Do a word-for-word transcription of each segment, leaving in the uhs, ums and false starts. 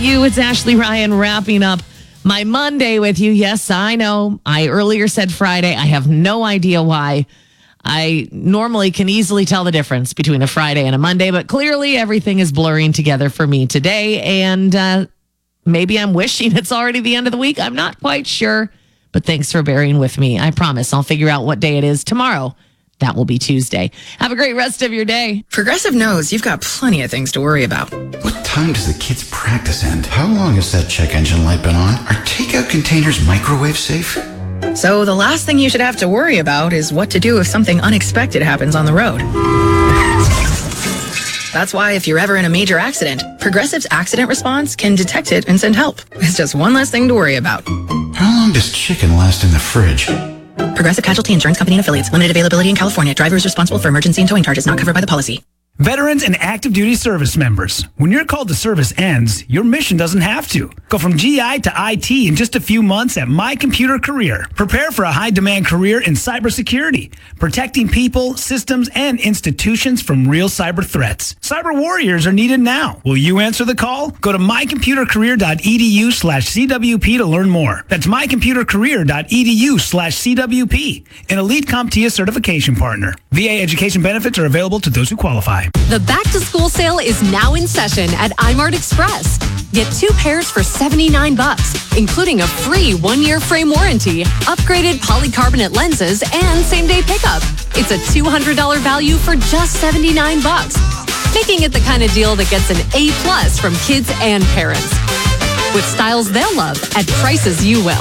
you? It's Ashley Ryan wrapping up my Monday with you. Yes, I know. I earlier said Friday. I have no idea why. I normally can easily tell the difference between a Friday and a Monday, but clearly everything is blurring together for me today. And uh, maybe I'm wishing it's already the end of the week. I'm not quite sure, but thanks for bearing with me. I promise I'll figure out what day it is tomorrow. That will be Tuesday. Have a great rest of your day. Progressive knows you've got plenty of things to worry about. What time does the kids' practice end? How long has that check engine light been on? Are takeout containers microwave safe? So the last thing you should have to worry about is what to do if something unexpected happens on the road. That's why if you're ever in a major accident, Progressive's accident response can detect it and send help. It's just one less thing to worry about. How long does chicken last in the fridge? Progressive Casualty Insurance Company and Affiliates. Limited availability in California. Driver is responsible for emergency and towing charges not covered by the policy. Veterans and active duty service members. When your call to service ends, your mission doesn't have to. Go from G I to I T in just a few months at My Computer Career. Prepare for a high-demand career in cybersecurity, protecting people, systems, and institutions from real cyber threats. Cyber warriors are needed now. Will you answer the call? Go to mycomputercareer.edu slash CWP to learn more. That's mycomputercareer.edu slash CWP, an elite CompTIA certification partner. V A education benefits are available to those who qualify. The back-to-school sale is now in session at iMart Express. Get two pairs for seventy-nine bucks, including a free one-year frame warranty, upgraded polycarbonate lenses, and same-day pickup. It's a two hundred dollars value for just seventy-nine bucks, making it the kind of deal that gets an A plus from kids and parents. With styles they'll love at prices you will.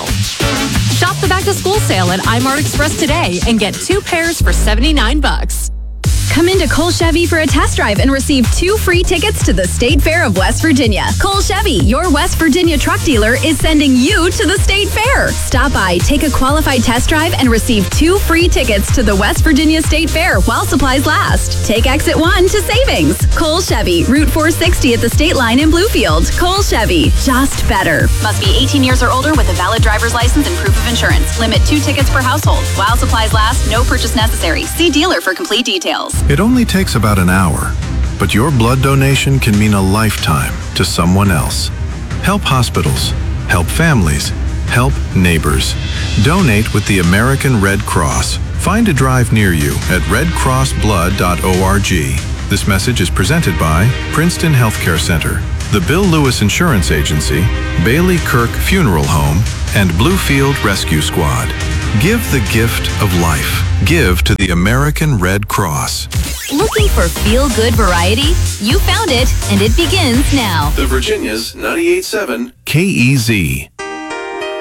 Shop the back-to-school sale at iMart Express today and get two pairs for seventy-nine bucks. Come into Cole Chevy for a test drive and receive two free tickets to the State Fair of West Virginia. Cole Chevy, your West Virginia truck dealer, is sending you to the State Fair. Stop by, take a qualified test drive, and receive two free tickets to the West Virginia State Fair while supplies last. Take exit one to Savings. Cole Chevy, Route four sixty at the state line in Bluefield. Cole Chevy, just better. Must be eighteen years or older with a valid driver's license and proof of insurance. Limit two tickets per household. While supplies last, no purchase necessary. See dealer for complete details. It only takes about an hour, but your blood donation can mean a lifetime to someone else. Help hospitals, help families, help neighbors. Donate with the American Red Cross. Find a drive near you at red cross blood dot org. This message is presented by Princeton Healthcare Center, the Bill Lewis Insurance Agency, Bailey Kirk Funeral Home, and Bluefield Rescue Squad. Give the gift of life. Give to the American Red Cross. Looking for feel-good variety? You found it, and it begins now. The Virginia's ninety-eight point seven K E Z.